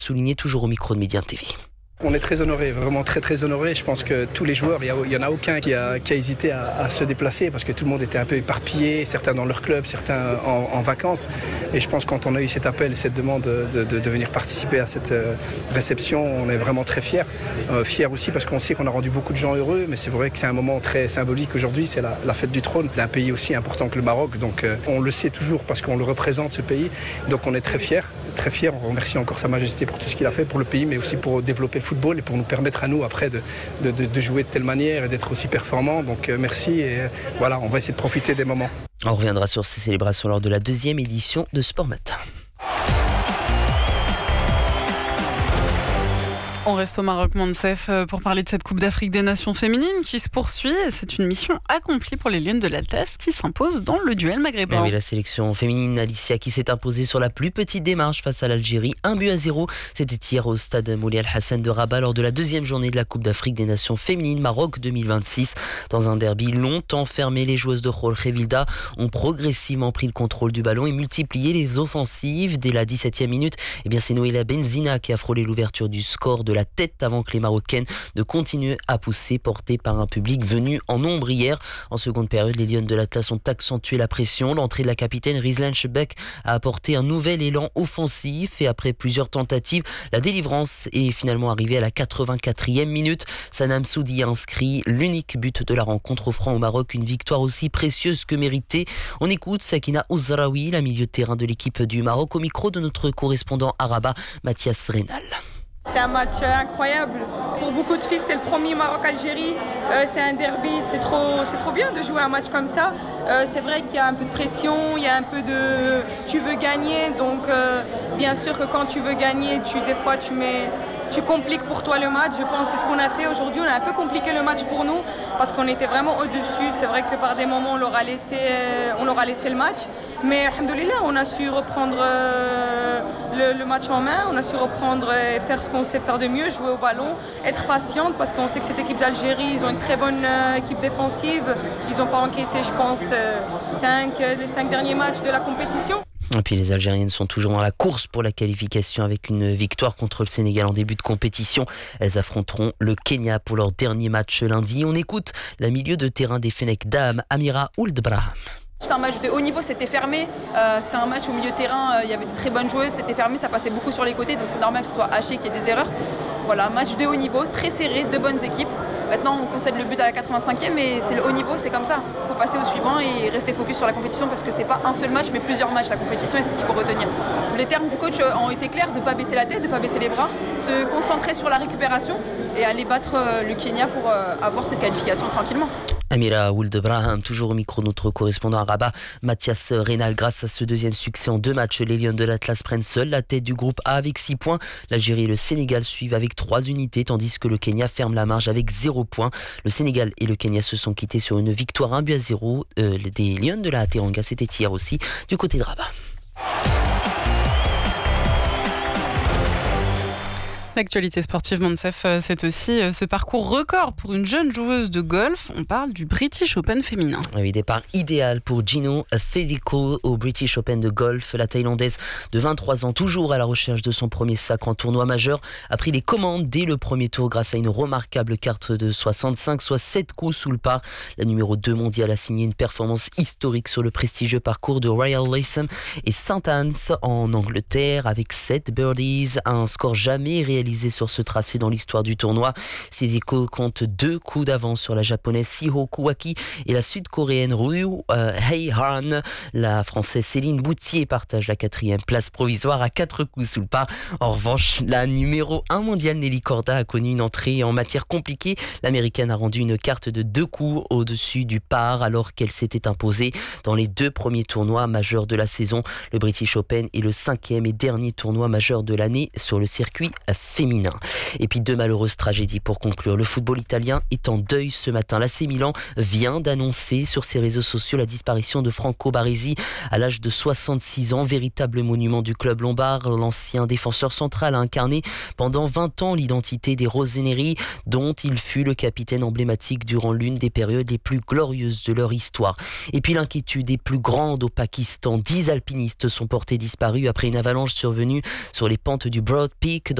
Souligné toujours au micro de Médien TV. On est très honorés, vraiment très très honorés. Je pense que tous les joueurs, il n'y en a aucun qui a hésité à se déplacer parce que tout le monde était un peu éparpillé, certains dans leur club, certains en vacances. Et je pense que quand on a eu cet appel, cette demande de venir participer à cette réception, on est vraiment très fiers. Fiers aussi parce qu'on sait qu'on a rendu beaucoup de gens heureux, mais c'est vrai que c'est un moment très symbolique aujourd'hui, c'est la fête du trône d'un pays aussi important que le Maroc. Donc on le sait toujours parce qu'on le représente, ce pays. Donc on est très fiers. Très fiers, on remercie encore Sa Majesté pour tout ce qu'il a fait pour le pays, mais aussi pour développer le football et pour nous permettre à nous après de jouer de telle manière et d'être aussi performants. Donc merci et voilà, on va essayer de profiter des moments. On reviendra sur ces célébrations lors de la 2e édition de Sport Matin. On reste au Maroc, Monsef, pour parler de cette Coupe d'Afrique des Nations féminines qui se poursuit. C'est une mission accomplie pour les Lionnes de l'Atlas qui s'imposent dans le duel maghrébin. Oui, la sélection féminine Alicia qui s'est imposée sur la plus petite démarche face à l'Algérie, 1-0. C'était hier au stade Moulay Al-Hassan de Rabat lors de la 2e journée de la Coupe d'Afrique des Nations féminines Maroc 2026. Dans un derby longtemps fermé, les joueuses de Jorge Vilda ont progressivement pris le contrôle du ballon et multiplié les offensives. Dès la 17e minute, c'est Noéla Benzina qui a frôlé l'ouverture du score de la tête avant que les Marocaines ne continuent à pousser, portées par un public venu en nombre hier. En seconde période, les Lionnes de l'Atlas ont accentué la pression. L'entrée de la capitaine Rizlan Chebek a apporté un nouvel élan offensif et après plusieurs tentatives, la délivrance est finalement arrivée à la 84e minute. Sanam Soudi a inscrit l'unique but de la rencontre, offrant au Maroc une victoire aussi précieuse que méritée. On écoute Sakina Ouzraoui, la milieu de terrain de l'équipe du Maroc, au micro de notre correspondant à Rabat, Mathias Reynal. C'était un match incroyable. Pour beaucoup de filles, c'était le premier Maroc-Algérie. C'est un derby, c'est trop bien de jouer un match comme ça. C'est vrai qu'il y a un peu de pression, il y a un peu de... Tu veux gagner, donc bien sûr que quand tu veux gagner, des fois tu compliques pour toi le match. Je pense que c'est ce qu'on a fait aujourd'hui. On a un peu compliqué le match pour nous parce qu'on était vraiment au-dessus. C'est vrai que par des moments, on leur a laissé le match. Mais alhamdoulilah, on a su reprendre le match en main. On a su reprendre et faire ce qu'on sait faire de mieux, jouer au ballon, être patiente parce qu'on sait que cette équipe d'Algérie, ils ont une très bonne équipe défensive. Ils n'ont pas encaissé, je pense, les 5 derniers matchs de la compétition. Et puis les Algériennes sont toujours dans la course pour la qualification avec une victoire contre le Sénégal en début de compétition. Elles affronteront le Kenya pour leur dernier match lundi. On écoute la milieu de terrain des Fenech Dames, Amira Ould Braham. C'est un match de haut niveau, c'était fermé. C'était un match au milieu de terrain, il y avait de très bonnes joueuses, c'était fermé, ça passait beaucoup sur les côtés, donc c'est normal que ce soit haché, qu'il y ait des erreurs. Voilà, match de haut niveau, très serré, de bonnes équipes. Maintenant, on concède le but à la 85e, mais c'est le haut niveau, c'est comme ça. Il faut passer au suivant et rester focus sur la compétition parce que c'est pas un seul match, mais plusieurs matchs la compétition et c'est ce qu'il faut retenir. Les termes du coach ont été clairs, de ne pas baisser la tête, de ne pas baisser les bras, se concentrer sur la récupération et aller battre le Kenya pour avoir cette qualification tranquillement. Amira Ould Braham, toujours au micro de notre correspondant à Rabat, Mathias Reynal. Grâce à ce deuxième succès en 2 matchs, les Lions de l'Atlas prennent seuls la tête du groupe A avec 6 points. L'Algérie et le Sénégal suivent avec 3 unités, tandis que le Kenya ferme la marge avec 0 points. Le Sénégal et le Kenya se sont quittés sur une victoire 1-0 des Lions de la Teranga. C'était hier aussi du côté de Rabat. L'actualité sportive, Monsef, c'est aussi ce parcours record pour une jeune joueuse de golf. On parle du British Open féminin. Oui, départ idéal pour Gino Thedico au British Open de golf. La Thaïlandaise de 23 ans, toujours à la recherche de son premier sacre en tournoi majeur, a pris les commandes dès le premier tour grâce à une remarquable carte de 65, soit 7 coups sous le par. La numéro 2 mondiale a signé une performance historique sur le prestigieux parcours de Royal Lytham et St. Anne's en Angleterre avec 7 birdies, un score jamais réalisé sur ce tracé dans l'histoire du tournoi. Thedico compte 2 coups d'avance sur la japonaise Siho Kuwaki et la sud-coréenne Ryu Hei-han. La française Céline Boutier partage la 4e place provisoire à 4 coups sous le par. En revanche, la numéro 1 mondiale Nelly Korda a connu une entrée en matière compliquée. L'américaine a rendu une carte de 2 coups au-dessus du par alors qu'elle s'était imposée dans les 2 premiers tournois majeurs de la saison. Le British Open est le 5e et dernier tournoi majeur de l'année sur le circuit féminin. Et puis 2 mailleureuses tragédies pour conclure. Le football italien est en deuil ce matin. L'AC Milan vient d'annoncer sur ses réseaux sociaux la disparition de Franco Baresi à l'âge de 66 ans, véritable monument du club lombard. L'ancien défenseur central a incarné pendant 20 ans l'identité des Rossoneri, dont il fut le capitaine emblématique durant l'une des périodes les plus glorieuses de leur histoire. Et puis l'inquiétude est plus grande au Pakistan. 10 alpinistes sont portés disparus après une avalanche survenue sur les pentes du Broad Peak